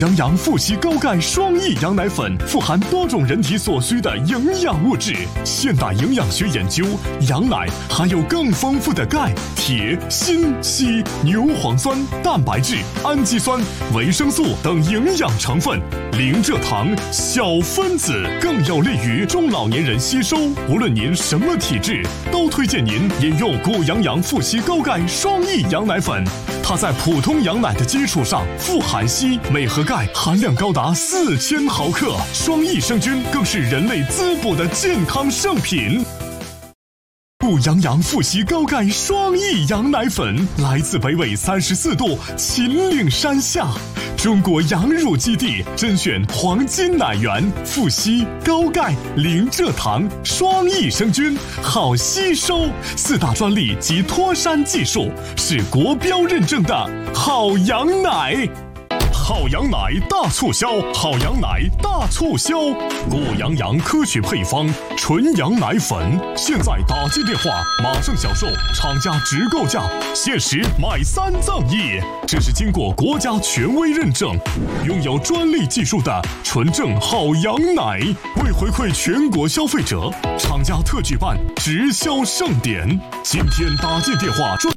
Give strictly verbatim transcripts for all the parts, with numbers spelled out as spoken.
羊羊富硒高钙双益羊奶粉富含多种人体所需的营养物质。现代营养学研究，羊奶含有更丰富的钙、铁、锌、硒、牛磺酸、蛋白质、氨基酸、维生素等营养成分，零蔗糖、小分子，更有利于中老年人吸收。无论您什么体质，都推荐您饮用谷羊羊富硒高钙双益羊奶粉。它在普通羊奶的基础上富含硒、镁和钙含量高达四千毫克，双益生菌更是人类滋补的健康圣品。谷羊羊富硒高钙双益羊奶粉来自北纬三十四度秦岭山下，中国羊乳基地甄选黄金奶源，富硒、高钙、零蔗糖，双益生菌，好吸收，四大专利及脱山技术，是国标认证的好羊奶。好羊奶大促销，好羊奶大促销！谷羊羊科学配方纯羊奶粉，现在打进电话马上享受厂家直购价，限时买三赠一。这是经过国家权威认证，拥有专利技术的纯正好羊奶。为回馈全国消费者，厂家特举办直销盛典，今天打进电话专。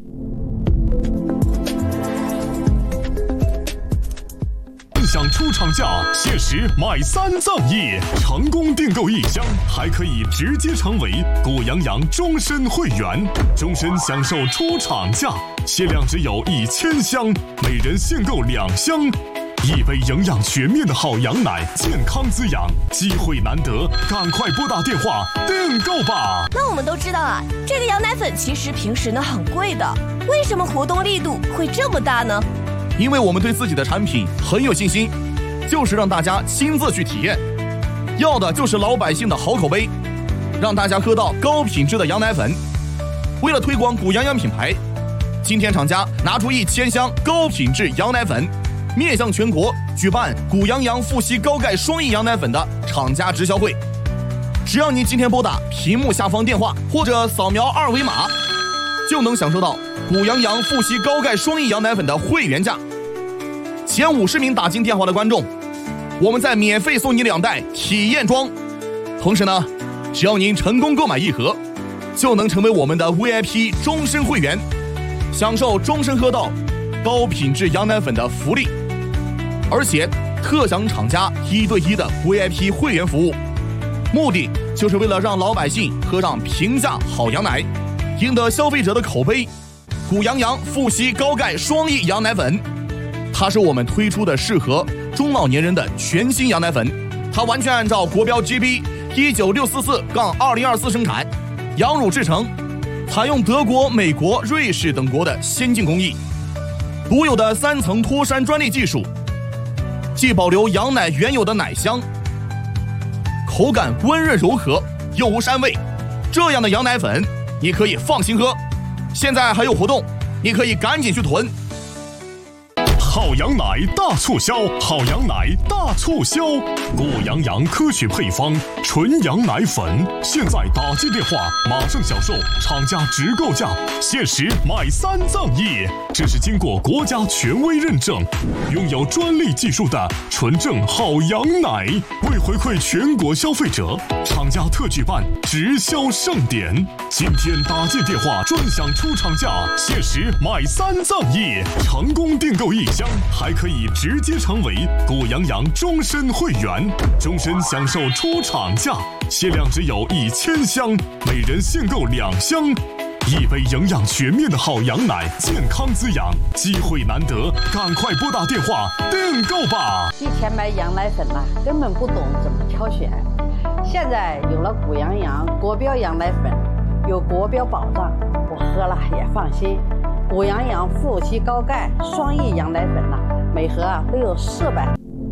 享出厂价，限时买三赠一，成功订购一箱还可以直接成为谷羊羊终身会员，终身享受出厂价，限量只有一千箱，每人限购两箱。一杯营养全面的好羊奶，健康滋养，机会难得，赶快拨打电话订购吧。 那我们都知道啊，这个羊奶粉其实平时呢很贵的，为什么活动力度会这么大呢？ 因为我们对自己的产品很有信心，就是让大家亲自去体验，要的就是老百姓的好口碑，让大家喝到高品质的羊奶粉。为了推广谷羊羊品牌，今天厂家拿出一千箱高品质羊奶粉，面向全国举办谷羊羊富硒高钙双益羊奶粉的厂家直销会。只要您今天拨打屏幕下方电话或者扫描二维码，就能享受到谷羊羊富硒高钙双益羊奶粉的会员价。前五十名打进电话的观众，我们再免费送你两袋体验装。同时呢，只要您成功购买一盒，就能成为我们的 V I P 终身会员，享受终身喝到高品质羊奶粉的福利，而且特享厂家一对一的 V I P 会员服务。目的就是为了让老百姓喝上平价好羊奶，赢得消费者的口碑。谷羊羊富硒高钙双益羊奶粉，它是我们推出的适合中老年人的全新羊奶粉，它完全按照国标 G B 一九六四四杠二零二四生产，羊乳制成，采用德国、美国、瑞士等国的先进工艺，独有的三层脱山专利技术，既保留羊奶原有的奶香，口感温润柔和，又无膻味。这样的羊奶粉你可以放心喝。现在还有活动，你可以赶紧去囤。 好羊奶大促销，好羊奶大促销！谷羊羊科学配方纯羊奶粉，现在打进电话马上享受厂家直购价，限时买三赠一。这是经过国家权威认证，拥有专利技术的纯正好羊奶。为回馈全国消费者，厂家特举办直销盛典，今天打进电话专享出厂价，限时买三赠一，成功订购一箱还可以直接成为谷羊羊终身会员，终身享受出厂价，限量只有一千箱，每人限购两箱。一杯营养全面的好羊奶，健康滋养，机会难得，赶快拨打电话订购吧。 以前买羊奶粉啊，根本不懂怎么挑选，现在有了谷羊羊国标羊奶粉，有国标保障，我喝了也放心。谷羊羊富硒高钙双益羊奶粉呐、啊，每盒啊都有四百。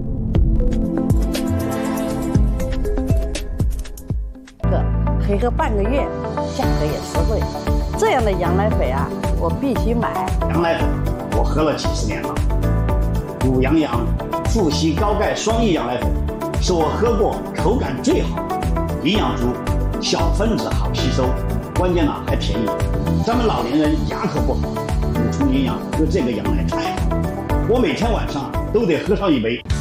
个可以喝半个月，价格也实惠。这样的羊奶粉啊，我必须买。 羊奶粉我喝了几十年了，谷羊羊富硒高钙双益羊奶粉是我喝过口感最好，营养足，小分子好吸收，关键呢还便宜。咱们老年人牙口不好，补充营养，喝这个羊奶太好，我每天晚上都得喝上一杯。